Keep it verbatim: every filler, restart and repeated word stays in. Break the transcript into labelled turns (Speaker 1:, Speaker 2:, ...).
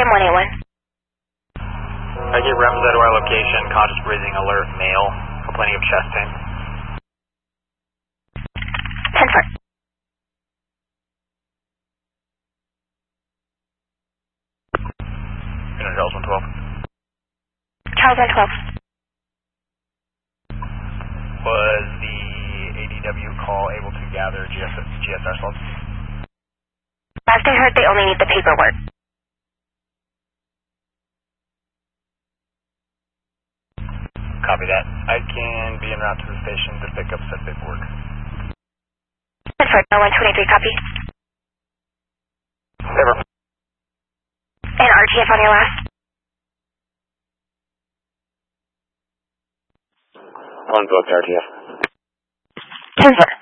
Speaker 1: Sam one eight one.
Speaker 2: I get Remza to our location, conscious breathing alert, male, complaining of chest pain.
Speaker 1: ten four.
Speaker 2: Unit Charles one twelve.
Speaker 1: Charles one twelve.
Speaker 2: Was the A D W call able to gather G S, G S R salts?
Speaker 1: Last I heard, they only need the paperwork.
Speaker 2: Copy that. I can be en route to the station to pick up said paperwork.
Speaker 1: ten four, one twenty-three, copy.
Speaker 2: Never.
Speaker 1: And R T F on your last?
Speaker 2: On book R T F.
Speaker 1: ten four.